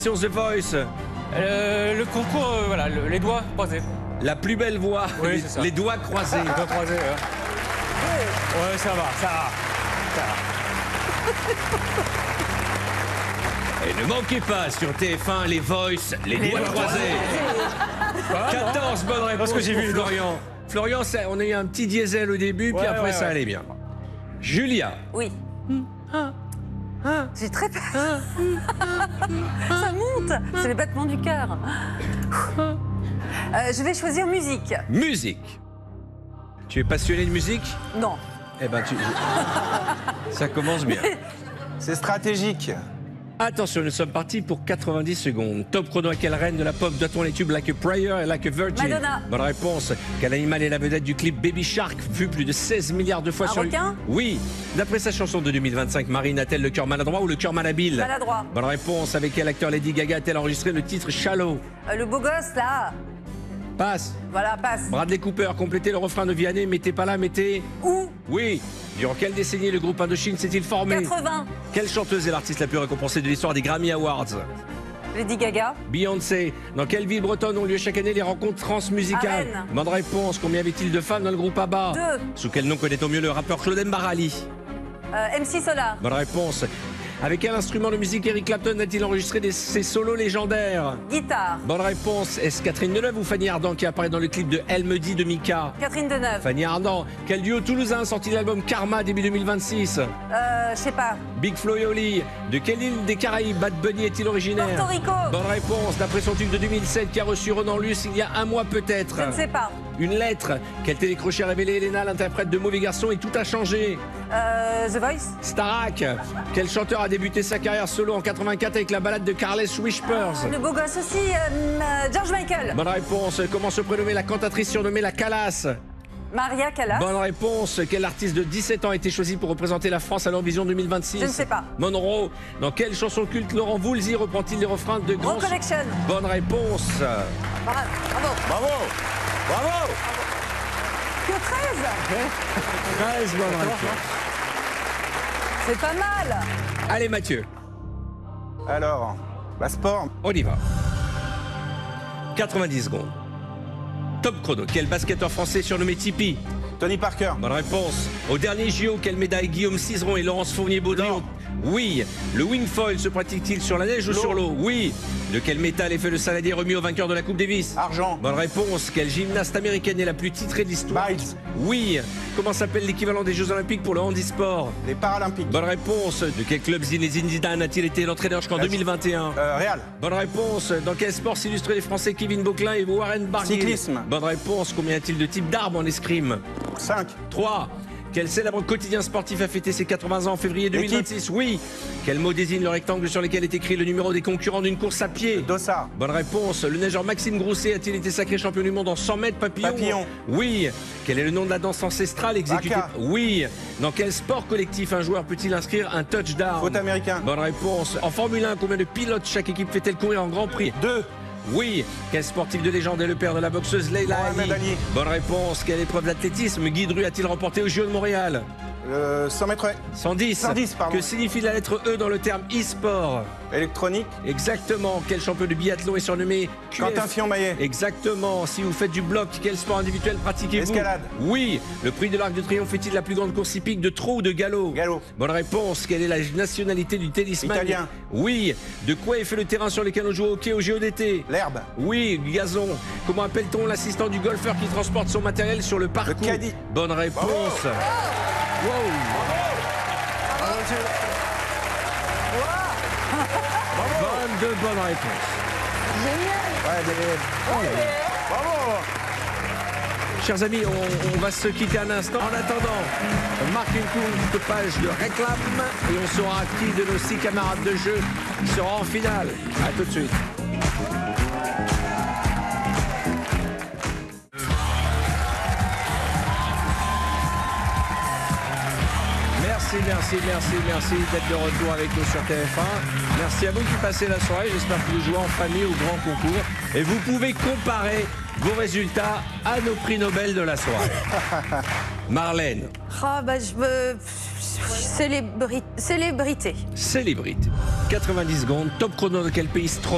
Sur The Voice, Le concours, voilà, les doigts croisés. la plus belle voix, Oui, c'est ça. les doigts croisés. Les doigts croisés, ouais, ça va, ça va. Et ne manquez pas sur TF1 les Voice, les doigts croisés. 14 bonnes réponses Parce que j'ai pour vu les doigts. Florian. Florian, on a eu un petit diesel au début, puis Ouais, après ouais, ça ouais. allait bien. Julia, Oui. J'ai très peur. Ça monte. C'est les battements du cœur. Je vais choisir musique. musique. Tu es passionné de musique? Non. Eh ben, ça commence bien. C'est stratégique. Attention, nous sommes partis pour 90 secondes. Top chrono, à quelle reine de la pop doit-on les tubes Like a Prayer et Like a Virgin? Madonna. Bonne réponse. Quel animal est la vedette du clip Baby Shark, vu plus de 16 milliards de fois Un sur requin? Oui. D'après sa chanson de 2025, Marine a-t-elle le cœur maladroit ou le cœur malhabile? Maladroit. Bonne réponse. Avec quel acteur Lady Gaga a-t-elle enregistré le titre Shallow? Le beau gosse, là. Passe. Voilà, passe. Bradley Cooper, complétez le refrain de Vianney. Mettez pas là, mettez... Où? Oui. Durant quelle décennie le groupe Indochine s'est-il formé? 80. Quelle chanteuse est l'artiste la plus récompensée de l'histoire des Grammy Awards? Lady Gaga. Beyoncé. Dans quelle ville bretonne ont lieu chaque année les rencontres transmusicales? À Rennes. Bonne réponse. Combien y avait-il de femmes dans le groupe ABBA? 2. Sous quel nom connaît-on mieux le rappeur Claude Mbarali? MC Solar. Bonne réponse. Avec quel instrument de musique Eric Clapton a-t-il enregistré ses solos légendaires? Guitare. Bonne réponse. Est-ce Catherine Deneuve ou Fanny Ardant qui apparaît dans le clip de Elle me dit de Mika? Catherine Deneuve. Fanny Ardant. Quel duo toulousain a sorti l'album Karma début 2026? Je sais pas. Big Flo et Oli. De quelle île des Caraïbes Bad Bunny est-il originaire? Porto Rico. Bonne réponse. D'après son tube de 2007 qui a reçu Ronan Luce il y a un mois peut-être. Je ne sais pas. Une lettre. Quel télécrochet a révélé Elena, l'interprète de Mauvais Garçon, et tout a changé? The Voice. Starak. Quel chanteur a débuté sa carrière solo en 84 avec la balade de Carles Whispers? Le beau gosse aussi. George Michael. Bonne réponse. Comment se prénommait la cantatrice surnommée la Calas? Maria Callas. Bonne réponse. Quel artiste de 17 ans a été choisi pour représenter la France à l'Eurovision 2026? Je ne sais pas. Monroe. Dans quelle chanson culte Laurent Voulzy reprend-il les refrains de grands... Recollection. Bonne réponse. Bravo. Bravo. Bravo. Que 13. 13 bonnes réponses. C'est pas mal. Allez Mathieu, Alors, sport. on y va. 90 secondes. Top chrono. Quel basketteur français surnommé Tipeee? Tony Parker. Bonne réponse. Au dernier JO, quelle médaille Guillaume Cizeron et Laurence Fournier-Baudry Non. ont... Oui. Le wingfoil se pratique-t-il sur la neige ou L'eau. sur l'eau? Oui. De quel métal est fait le saladier remis au vainqueur de la Coupe Davis? Argent. Bonne réponse. Quelle gymnaste américaine est la plus titrée de l'histoire? Biles. Oui. Comment s'appelle l'équivalent des Jeux Olympiques pour le handisport? Les Paralympiques. Bonne réponse. De quel club Zinedine Zidane a-t-il été l'entraîneur jusqu'en 2021? Real. Bonne réponse. Dans quel sport s'illustrent les Français Kevin Beauclin et Warren Barguil? Cyclisme. Bonne réponse. Combien y a-t-il de types d'arbres en escrime? 5. 3. Quel célèbre quotidien sportif a fêté ses 80 ans en février 2026? Oui. Quel mot désigne le rectangle sur lequel est écrit le numéro des concurrents d'une course à pied? Dossard. Bonne réponse. Le nageur Maxime Grousset a-t-il été sacré champion du monde en 100 mètres papillon? Papillon. Oui. Quel est le nom de la danse ancestrale exécutée? Haka. Oui. Dans quel sport collectif un joueur peut-il inscrire un touchdown? Foot américain. Bonne réponse. En Formule 1, combien de pilotes chaque équipe fait-elle courir en Grand Prix? 2. Oui. Quel sportif de légende est le père de la boxeuse Leila Mohamed Ali? Ali. Bonne réponse. Quelle épreuve d'athlétisme Guy Dru a-t-il remporté au JO de Montréal? 100 mètres 110. 110, pardon. Que signifie la lettre E dans le terme e-sport? électronique. Exactement. Quel champion de biathlon est surnommé QF? Quentin Fillon-Maillet. Exactement. Si vous faites du bloc, quel sport individuel pratiquez-vous? Escalade. Oui. Le prix de l'Arc de Triomphe est-il la plus grande course hippique de trot ou de galop? Galop. Bonne réponse. Quelle est la nationalité du tennisman? Italien. Oui. De quoi est fait le terrain sur lequel on joue au hockey au JO d'été? L'herbe. Oui, du gazon. Comment appelle-t-on l'assistant du golfeur qui transporte son matériel sur le parcours? Le caddie. Bonne réponse. Wow. 22 bonnes réponses. Bravo. Chers amis, on va se quitter un instant. En attendant, on marque une courte page de réclame et on saura qui de nos 6 camarades de jeu sera en finale. A tout de suite. Merci d'être de retour avec nous sur TF1. Merci à vous qui passez la soirée. J'espère que vous jouez en famille au grand concours. Et vous pouvez comparer vos résultats à nos prix Nobel de la soirée. Marlène. Ah bah je veux... Célébrité. Célébrité. 90 secondes. Top chrono de quel pays se trouve